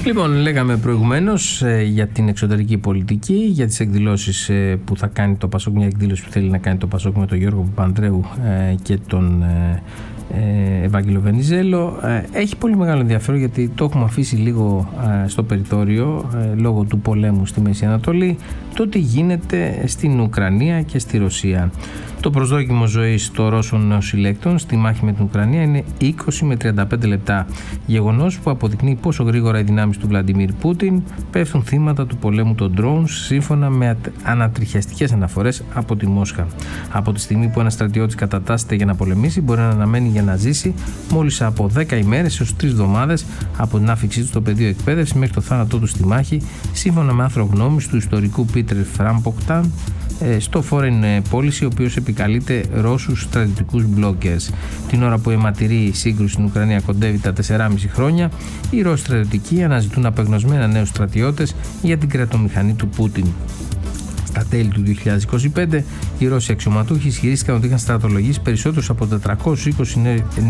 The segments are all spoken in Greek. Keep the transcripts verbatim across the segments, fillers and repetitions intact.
Λοιπόν, λέγαμε προηγουμένως ε, για την εξωτερική πολιτική, για τις εκδηλώσεις ε, που θα κάνει το Πασόκ, μια εκδήλωση που θέλει να κάνει το Πασόκ με τον Γιώργο Παπανδρέου ε, και τον ε, ε, Ευάγγελο Βενιζέλο. Ε, έχει πολύ μεγάλο ενδιαφέρον, γιατί το έχουμε αφήσει λίγο ε, στο περιθώριο ε, λόγω του πολέμου στη Μέση Ανατολή, το τι γίνεται στην Ουκρανία και στη Ρωσία. Το προσδόκιμο ζωής των Ρώσων νεοσυλλέκτων στη μάχη με την Ουκρανία είναι είκοσι με τριάντα πέντε λεπτά. Γεγονός που αποδεικνύει πόσο γρήγορα οι δυνάμεις του Βλαντιμίρ Πούτιν πέφτουν θύματα του πολέμου των drones, σύμφωνα με ανατριχιαστικές αναφορές από τη Μόσχα. Από τη στιγμή που ένας στρατιώτης κατατάσσεται για να πολεμήσει, μπορεί να αναμένει για να ζήσει μόλις από δέκα ημέρες έως τρεις εβδομάδες από την άφηξή του στο πεδίο εκπαίδευσης μέχρι το θάνατό του στη μάχη, σύμφωνα με άρθρο γνώμης του ιστορικού Πίτερ Φράμποκταν στο Foreign Policy, ο οποίος επικαλείται Ρώσους στρατιωτικούς bloggers. Την ώρα που η αιματηρή σύγκρουση στην Ουκρανία κοντεύει τα τεσσεράμισι χρόνια, οι Ρώσοι στρατιωτικοί αναζητούν απεγνωσμένα νέους στρατιώτες για την κρατομηχανή του Πούτιν. Στα τέλη του δύο χιλιάδες είκοσι πέντε, οι Ρώσοι αξιωματούχοι ισχυρίστηκαν ότι είχαν στρατολογήσει περισσότερους από τετρακόσιες είκοσι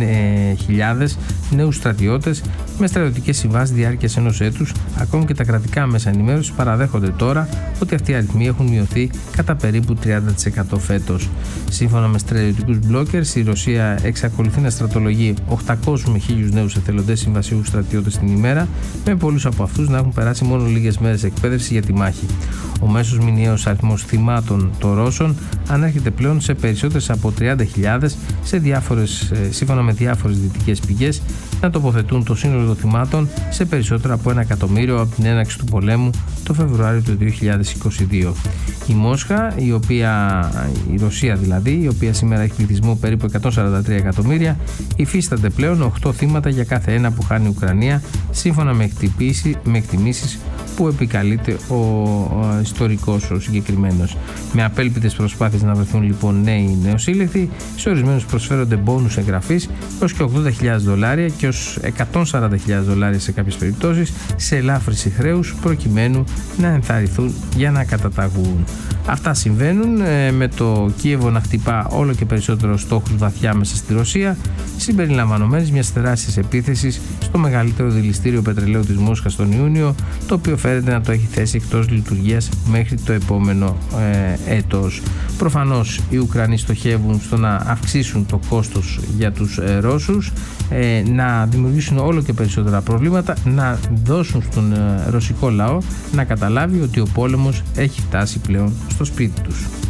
χιλιάδες νέους στρατιώτες με στρατιωτικές συμβάσεις διάρκειας ενός έτους. Ακόμη και τα κρατικά μέσα ενημέρωσης παραδέχονται τώρα ότι αυτοί οι αριθμοί έχουν μειωθεί κατά περίπου τριάντα τοις εκατό φέτος. Σύμφωνα με στρατιωτικούς bloggers, η Ρωσία εξακολουθεί να στρατολογεί οκτακόσιους με χίλιους νέους εθελοντές συμβασιούχους στρατιώτες την ημέρα, με πολλούς από αυτούς να έχουν περάσει μόνο λίγες μέρες εκπαίδευση για τη μάχη. Ο μέσος μηνιαίος αριθμός θυμάτων των Ρώσων ανέρχεται πλέον σε περισσότερες από τριάντα χιλιάδες, σε διάφορες, σύμφωνα με διάφορες δυτικές πηγές, να τοποθετούν το σύνολο των θυμάτων σε περισσότερο από ένα εκατομμύριο από την έναρξη του πολέμου το Φεβρουάριο του δύο χιλιάδες είκοσι δύο. Η Μόσχα, η οποία, η Ρωσία δηλαδή, η οποία σήμερα έχει πληθυσμό περίπου εκατόν σαράντα τρία εκατομμύρια, υφίσταται πλέον οκτώ θύματα για κάθε ένα που χάνει η Ουκρανία, σύμφωνα με εκτιμήσεις που επικαλείται ο, ο ιστορικός ο συγκεκριμένος. Με απέλπιτες προσπάθειες να βρεθούν λοιπόν νέοι νεοσύλλεκτοι, σε ορισμένους προσφέρονται μπόνους εγγραφής έως και ογδόντα χιλιάδες δολάρια και ως εκατόν σαράντα χιλιάδες δολάρια σε κάποιες περιπτώσεις, σε ελάφρυνση χρέους, προκειμένου να ενθαρρυνθούν για να καταταγούν. Αυτά συμβαίνουν ε, με το Κίεβο να χτυπά όλο και περισσότερο στόχους βαθιά μέσα στη Ρωσία, συμπεριλαμβανομένης μιας τεράστιας επίθεσης στο μεγαλύτερο δηληστήριο πετρελαίου της Μόσχας τον Ιούνιο, το οποίο φαίνεται να το έχει θέσει εκτός λειτουργίας μέχρι το επόμενο ε, έτος. Προφανώς οι Ουκρανοί στοχεύουν στο να αυξήσουν το κόστος για τους ε, Ρώσους, ε, να δημιουργήσουν όλο και περισσότερα προβλήματα, να δώσουν στον ε, ρωσικό λαό να καταλάβει ότι ο πόλεμος έχει φτάσει πλέον στο σπίτι τους.